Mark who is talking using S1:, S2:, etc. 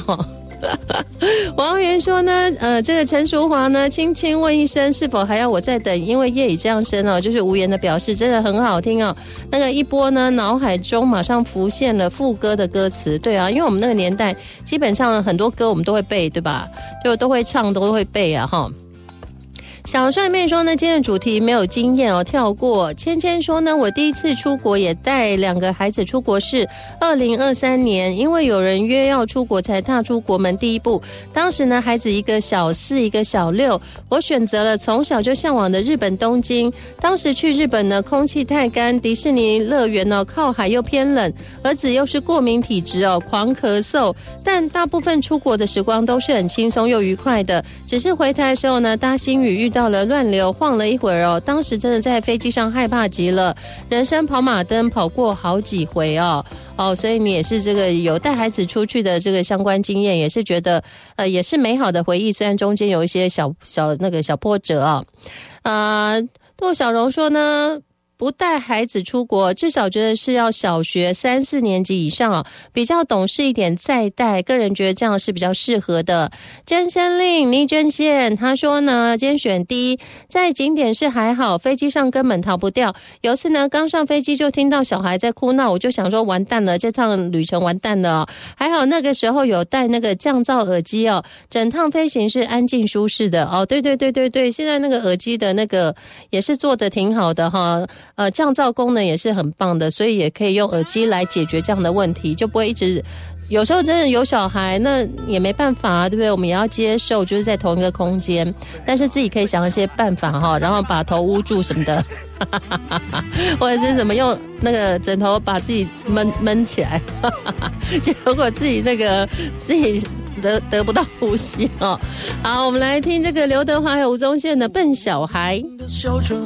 S1: 王源说呢，这个陈淑华呢，轻轻问一声是否还要我再等，因为夜已这样深哦，就是无言的表示，真的很好听哦。那个一播呢，脑海中马上浮现了副歌的歌词，对啊，因为我们那个年代基本上很多歌我们都会背，对吧？就都会唱，都会背啊，哈。小帅妹说呢，今天的主题没有经验哦，跳过。芊芊说呢，我第一次出国也带2个孩子出国是2023年，因为有人约要出国才踏出国门第一步。当时呢，孩子一个小4，一个小6，我选择了从小就向往的日本东京。当时去日本呢，空气太干，迪士尼乐园呢靠海又偏冷，儿子又是过敏体质哦，狂咳嗽。但大部分出国的时光都是很轻松又愉快的，只是回台的时候呢，搭星宇遇到了乱流，晃了一会儿哦，当时真的在飞机上害怕极了，人生跑马灯跑过好几回哦，所以你也是这个有带孩子出去的这个相关经验，也是觉得也是美好的回忆，虽然中间有一些小波折杜小荣说呢，不带孩子出国，至少觉得是要小学3、4年级以上比较懂事一点再带，个人觉得这样是比较适合的。真仙令倪真线他说呢，今天选D，在景点是还好，飞机上根本逃不掉。有一次呢，刚上飞机就听到小孩在哭闹，我就想说完蛋了，这趟旅程完蛋了还好那个时候有带那个降噪耳机整趟飞行是安静舒适的对，现在那个耳机的那个也是做得挺好的降噪功能也是很棒的，所以也可以用耳机来解决这样的问题，就不会一直有时候真的有小孩那也没办法对不对？我们也要接受就是在同一个空间，但是自己可以想一些办法然后把头捂住什么的或者是什么用那个枕头把自己闷起来结果自己得不到呼吸好，我们来听这个刘德华还有吴宗宪的《笨小孩》。